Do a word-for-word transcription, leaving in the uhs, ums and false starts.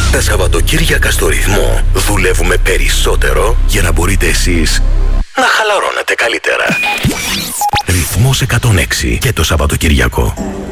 Τα Σαββατοκύριακα στο Ρυθμό δουλεύουμε περισσότερο για να μπορείτε εσείς να χαλαρώνετε καλύτερα. Ρυθμός εκατόν έξι και το Σαββατοκύριακο.